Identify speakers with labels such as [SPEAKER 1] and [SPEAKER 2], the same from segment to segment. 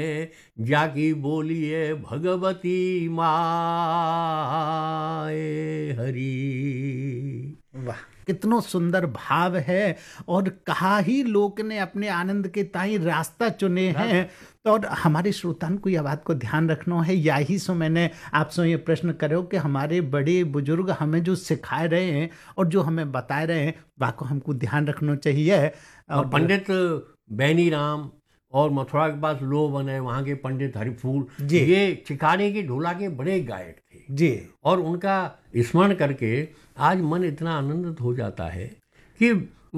[SPEAKER 1] जाकी बोलिए भगवती माए हरि।
[SPEAKER 2] वाह, कितनो सुंदर भाव है। और कहा ही लोक ने अपने आनंद के ताई रास्ता चुने हैं। तो और हमारे श्रोतान को यह बात को ध्यान रखना है। यही सो मैंने आपसे ये प्रश्न करो कि हमारे बड़े बुजुर्ग हमें जो सिखाए रहे हैं और जो हमें बता रहे हैं, वह को हमको ध्यान रखना चाहिए।
[SPEAKER 1] और पंडित बैनी राम और मथुरा के पास लो बने, वहाँ के पंडित हरिफूल, ये चिकारे के ढोला के बड़े गायक थे
[SPEAKER 2] जी।
[SPEAKER 1] और उनका स्मरण करके आज मन इतना आनंदित हो जाता है कि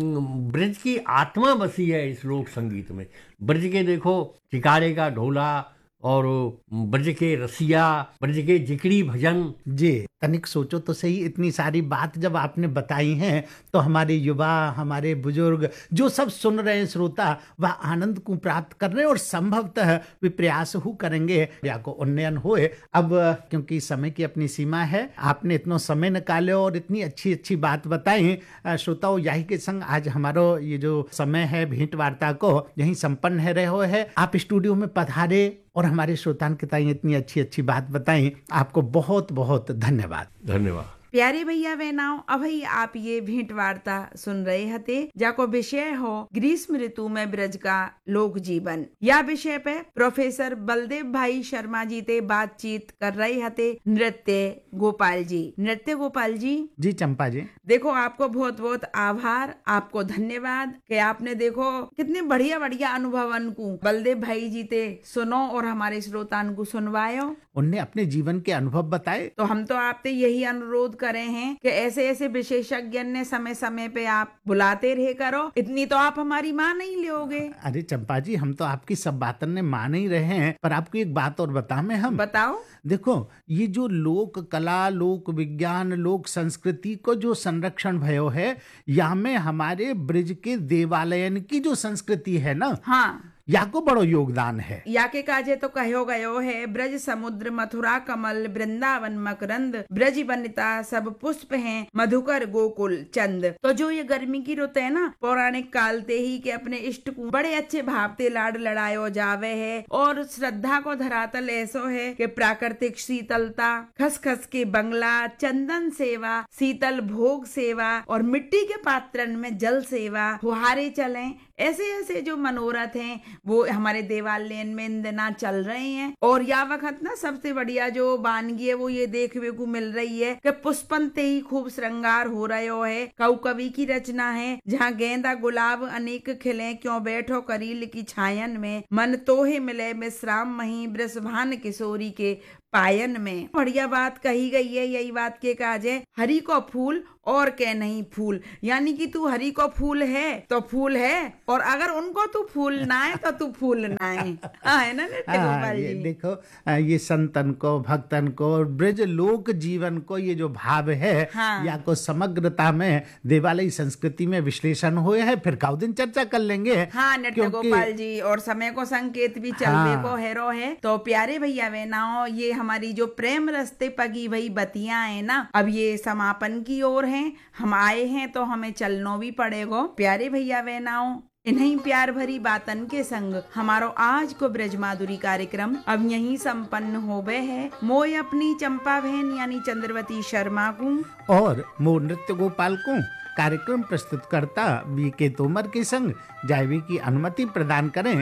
[SPEAKER 1] ब्रज की आत्मा बसी है इस लोक संगीत में। ब्रज के देखो चिकारे का ढोला और ब्रज के रसिया, ब्रज के जिकड़ी भजन।
[SPEAKER 2] जी, तनिक सोचो तो सही, इतनी सारी बात जब आपने बताई हैं तो हमारे युवा, हमारे बुजुर्ग जो सब सुन रहे हैं श्रोता, वह आनंद को प्राप्त कर रहे हैं और संभवतः वे प्रयास हो करेंगे या को उन्नयन होए। अब क्योंकि समय की अपनी सीमा है, आपने इतना समय निकाले और इतनी अच्छी अच्छी बात बताई श्रोताओं। यही के संग आज हमारा ये जो समय है भेंट वार्ता को यही संपन्न है रहे है। आप स्टूडियो में पधारे और हमारे श्रोतान के ताई इतनी अच्छी अच्छी बात बताई, आपको बहुत बहुत धन्यवाद।
[SPEAKER 1] धन्यवाद।
[SPEAKER 3] प्यारे भैया बहनाओं, अभी आप ये भेंट वार्ता सुन रहे हते, जाको विषय हो ग्रीष्म ऋतु में ब्रज का लोक जीवन। या विषय पे प्रोफेसर बलदेव भाई शर्मा जी ते बातचीत कर रहे हते नृत्य गोपाल जी। नृत्य गोपाल जी।
[SPEAKER 2] जी चंपा जी।
[SPEAKER 3] देखो, आपको बहुत बहुत आभार, आपको धन्यवाद कि आपने देखो कितने बढ़िया बढ़िया अनुभवन को बलदेव भाई जी ते सुनो और हमारे श्रोतान को सुनवायो।
[SPEAKER 2] उनने अपने जीवन के अनुभव बताए।
[SPEAKER 3] तो हम तो आपसे यही अनुरोध करे हैं कि ऐसे ऐसे विशेषज्ञ ने समय समय पे आप बुलाते रहे करो। इतनी तो आप हमारी मान नहीं लोगे।
[SPEAKER 2] अरे चंपा जी, हम तो आपकी सब बातों ने मान ही रहे हैं, पर आपको एक बात और बताएं हम।
[SPEAKER 3] बताओ।
[SPEAKER 2] देखो, ये जो लोक कला, लोक विज्ञान, लोक संस्कृति को जो संरक्षण भयो है, यहाँ में हमारे ब्रज के देवालयन की जो संस्कृति है ना,
[SPEAKER 3] हाँ,
[SPEAKER 2] या को बड़ो योगदान है।
[SPEAKER 3] या के काजे तो कहो गयो है, ब्रज समुद्र मथुरा कमल, वृंदावन मकरंद, ब्रज वनिता सब पुष्प हैं, मधुकर गोकुल चंद। तो जो ये गर्मी की रुत है ना, पौराणिक काल ते ही के अपने इष्ट को बड़े अच्छे भावते लाड लड़ायो जावे है। और श्रद्धा को धरातल ऐसो है कि प्राकृतिक शीतलता, खसखस के बंगला, चंदन सेवा, शीतल भोग सेवा और मिट्टी के पात्रन में जल सेवा, फुहारे चले, ऐसे ऐसे जो मनोरथ हैं वो हमारे देवालय में इन दिना चल रहे हैं। और या वक्त ना सबसे बढ़िया जो वानगी है वो ये देखने को मिल रही है कि पुष्पन ते ही खूब श्रृंगार हो रहा है। कऊ कवि की रचना है, जहाँ गेंदा गुलाब अनेक खिले, क्यों बैठो करील की छायन में, मन तोहे मिले मिश्राम मही, वृषभान किशोरी के पायन में। बढ़िया बात कही गई है। यही बात के काज है, हरि को फूल और के नहीं फूल। यानी कि तू हरि को फूल है तो फूल है, और अगर उनको तू फूल ना है तो तू फूल ना है। है ना गोपाल जी?
[SPEAKER 2] देखो, ये संतन को, भक्तन को, ब्रज लोक जीवन को ये जो भाव है,
[SPEAKER 3] हाँ,
[SPEAKER 2] या को समग्रता में देवालय संस्कृति में विश्लेषण हुए है, फिर काउ दिन चर्चा कर लेंगे।
[SPEAKER 3] हाँ नृत्य गोपाल जी, और समय को संकेत भी चलने को हेरो है। तो प्यारे भैया बहनाओं, ये हमारी जो प्रेम रस्ते पगी वही बतियां है ना, अब ये समापन की ओर हैं। हम आए हैं तो हमें चलना भी पड़ेगा। प्यारे भैया बहनाओं, इन्हीं प्यार भरी बातन के संग हमारो आज को ब्रज माधुरी कार्यक्रम अब यहीं संपन्न हो गए है। मोय अपनी चंपा बहन यानी चंद्रवती शर्मा को
[SPEAKER 2] और मो नृत्य गोपाल को कार्यक्रम प्रस्तुत करता बीके तोमर के संग जायवी की अनुमति प्रदान करें।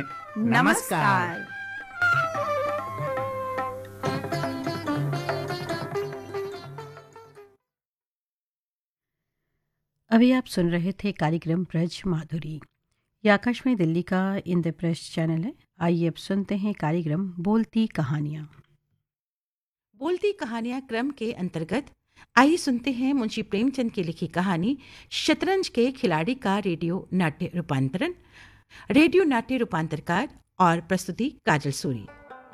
[SPEAKER 2] नमस्कार।
[SPEAKER 4] अभी आप सुन रहे थे कार्यक्रम ब्रज माधुरी। ये आकाशवाणी दिल्ली का इंद्रप्रस्थ चैनल है। आइए अब सुनते हैं कार्यक्रम बोलती कहानियाँ।
[SPEAKER 5] बोलती कहानियाँ क्रम के अंतर्गत आइए सुनते हैं मुंशी प्रेमचंद की लिखी कहानी शतरंज के खिलाड़ी का रेडियो नाट्य रूपांतरण। रेडियो नाट्य रूपांतरकार और प्रस्तुति काजल सूरी।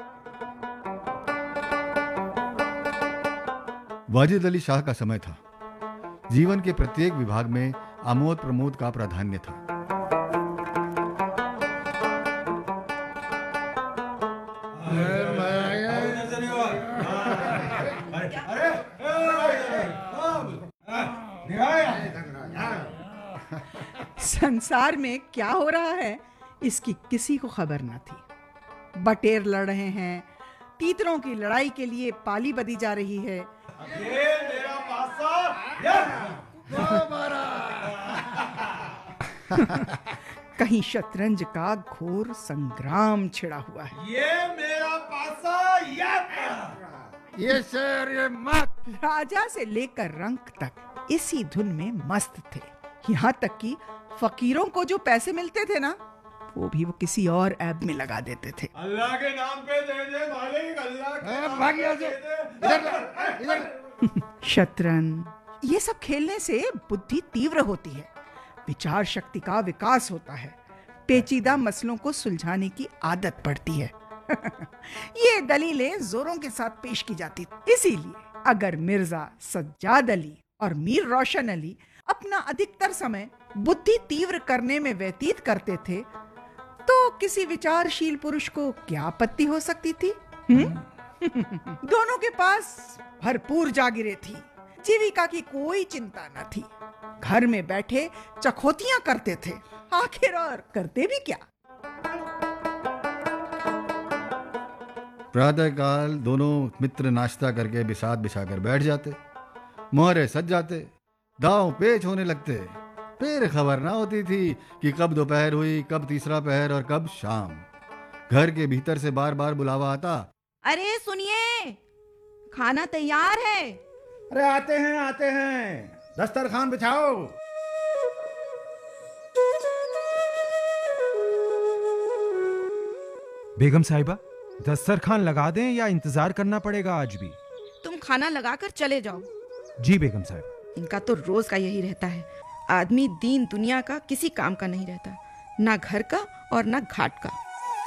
[SPEAKER 6] वाजिद अली शाह का समय था। जीवन के प्रत्येक विभाग में आमोद प्रमोद का प्राधान्य था।
[SPEAKER 7] संसार में क्या हो रहा है इसकी किसी को खबर न थी। बटेर लड़ रहे हैं, तीतरों की लड़ाई के लिए पाली बदी जा रही है। कहीं शतरंज का घोर संग्राम छिड़ा हुआ है।
[SPEAKER 8] ये मेरा पासा, ये शेर, ये मत।
[SPEAKER 7] राजा से लेकर रंक तक इसी धुन में मस्त थे। यहाँ तक कि फकीरों को जो पैसे मिलते थे ना, वो भी वो किसी और ऐब में लगा देते थे।
[SPEAKER 8] अल्लाह के नाम पे दे दे मालिक, अल्लाह के नाम पे दे दे।
[SPEAKER 7] शतरंज, ये सब खेलने से बुद्धि तीव्र होती है, विचार शक्ति का विकास होता है, पेचीदा मसलों को सुलझाने की आदत पड़ती है। ये दलीलें जोरों के साथ पेश की जाती थी। इसीलिए अगर मिर्जा सज्जाद अली और मीर रोशन अली अपना अधिकतर समय बुद्धि तीव्र करने में व्यतीत करते थे, तो किसी विचारशील पुरुष को क्या आपत्ति हो सकती थी? दोनों के पास भरपूर जागीरें थी, जीविका की कोई चिंता न थी, घर में बैठे चखोतियां करते थे। आखिर और करते भी क्या?
[SPEAKER 6] प्रातःकाल दोनों मित्र नाश्ता करके बिसात बिछाकर बैठ जाते, मोहरे सज जाते, दांव पेच होने लगते। फिर खबर ना होती थी कि कब दोपहर हुई, कब तीसरा पहर और कब शाम। घर के भीतर से बार बार बुलावा आता,
[SPEAKER 9] अरे सुनिए, खाना तैयार है।
[SPEAKER 8] अरे आते हैं, दस्तरखान बिछाओ।
[SPEAKER 10] बेगम साहिबा, दस्तरखान लगा दें या इंतजार करना पड़ेगा आज भी?
[SPEAKER 9] तुम खाना लगाकर चले जाओ।
[SPEAKER 10] जी बेगम साहिबा।
[SPEAKER 9] इनका तो रोज का यही रहता है। आदमी दीन दुनिया का किसी काम का नहीं रहता, ना घर का और ना घाट का।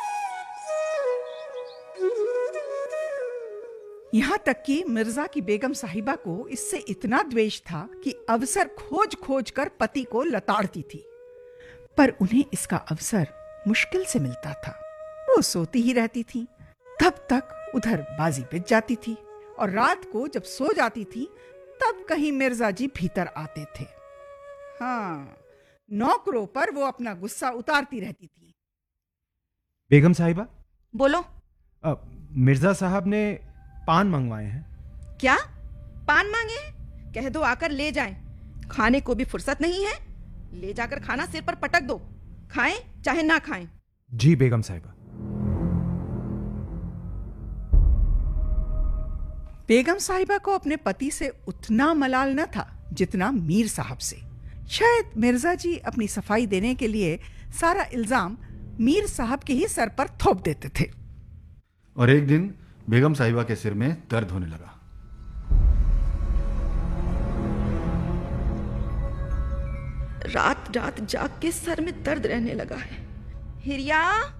[SPEAKER 7] यहाँ तक कि मिर्जा की बेगम साहिबा को इससे इतना द्वेष था कि अवसर खोज खोज कर पति को लताड़ती थी, पर उन्हें इसका अवसर मुश्किल से मिलता था। वो सोती ही रहती थी, तब तक उधर बाजी बिछ जाती थी, और रात को जब सो जाती थी तब कहीं मिर्जा जी भीतर आते थे। हाँ, नौकरों पर वो अपना गुस्सा उतारती रहती थी।
[SPEAKER 10] बेगम साहिबा,
[SPEAKER 9] बोलो।
[SPEAKER 10] मिर्जा साहब ने पान मंगवाए हैं।
[SPEAKER 9] क्या पान मांगे हैं? कह दो आकर ले जाएं। खाने को भी फुर्सत नहीं है, ले जाकर खाना सिर पर पटक दो, खाएं चाहे ना खाएं।
[SPEAKER 10] जी बेगम साहिबा।
[SPEAKER 7] बेगम साहिबा को अपने पति से उतना मलाल न था जितना मीर साहब से। शायद मिर्जा जी अपनी सफाई देने के लिए सारा इल्जाम मीर साहब के ही सर पर थोप देते थे।
[SPEAKER 6] और एक दिन बेगम साहिबा के सिर में दर्द होने लगा।
[SPEAKER 9] रात रात जाग के सर में दर्द रहने लगा है। हिरिया,